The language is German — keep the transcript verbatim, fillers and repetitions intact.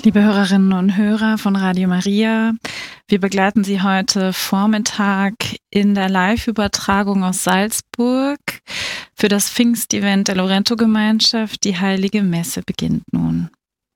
Liebe Hörerinnen und Hörer von Radio Maria, wir begleiten Sie heute Vormittag in der Live-Übertragung aus Salzburg für das Pfingstevent der Loretto-Gemeinschaft. Die Heilige Messe beginnt nun.